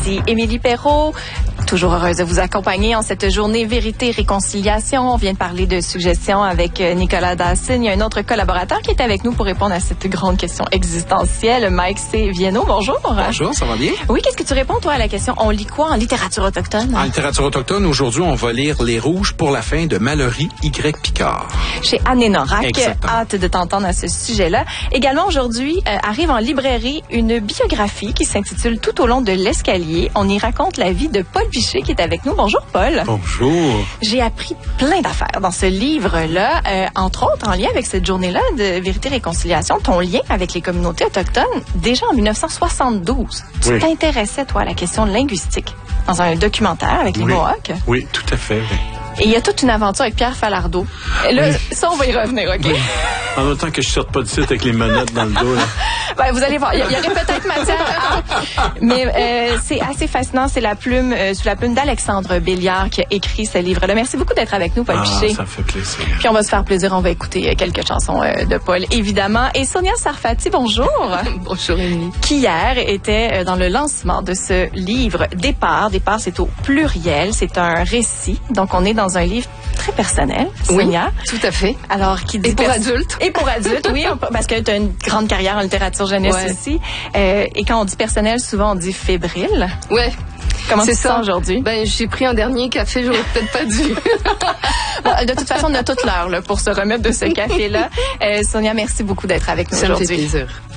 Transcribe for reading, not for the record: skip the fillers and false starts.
Ici Émilie Perrault, toujours heureuse de vous accompagner en cette journée Vérité et Réconciliation. On vient de parler de suggestions avec Nicolas Dawson. Il y a un autre collaborateur qui est avec nous pour répondre à cette grande question existentielle, Mike C. Vienno. Bonjour. Bonjour, ça va bien? Oui, qu'est-ce que tu réponds, toi, à la question? On lit quoi en littérature autochtone? En littérature autochtone, aujourd'hui, on va lire Les Rouges pour la fin de Mallory Y. Picard. Chez Anne Norac. Exactement. Hâte de t'entendre à ce sujet-là. Également, aujourd'hui, arrive en librairie une biographie qui s'intitule Tout au long de l'escalier. On y raconte la vie de Paul Piché qui est avec nous. Bonjour, Paul. Bonjour. J'ai appris plein d'affaires dans ce livre-là, entre autres en lien avec cette journée-là de Vérité et Réconciliation, ton lien avec les communautés autochtones. Déjà en 1972, tu t'intéressais, toi, à la question linguistique dans un documentaire avec les Mohawks. Oui, tout à fait. Oui. Et il y a toute une aventure avec Pierre Falardeau. Là, ça, on va y revenir, OK? Oui. En même temps que je sorte pas de site avec les menottes dans le dos. Là. Ben, vous allez voir, il y aurait peut-être matière à... Mais c'est assez fascinant. C'est la plume, sous la plume d'Alexandre Béliard qui a écrit ce livre-là. Merci beaucoup d'être avec nous, Paul Piché. Ça me fait plaisir. Puis on va se faire plaisir. On va écouter quelques chansons de Paul, évidemment. Et Sonia Sarfati, bonjour. Bonjour, Émilie. Qui hier était dans le lancement de ce livre Départ. Départ, c'est au pluriel. C'est un récit. Donc, on est dans un livre très personnel, Sonia. Oui, tout à fait. Alors, qui dit et pour adultes. Et pour adultes, oui, parce que tu as une grande carrière en littérature jeunesse aussi. Et quand on dit personnel, souvent on dit fébrile. Ouais. Comment tu te sens aujourd'hui? Ben, j'ai pris un dernier café, j'aurais peut-être pas dû. Bon, de toute façon, on a toute l'heure là, pour se remettre de ce café-là. Sonia, merci beaucoup d'être avec nous aujourd'hui. Ça me fait plaisir.